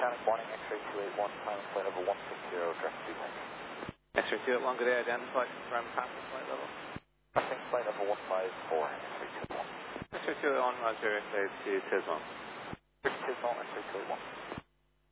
Mechanic morning, X-ray 281, final flight level 160, direct 2 X-ray 281, good day, identify, confirm passing flight level. Passing flight level 154, X-ray 281. X-ray 281, roger, X-ray 281. X-ray 281, X-ray 281.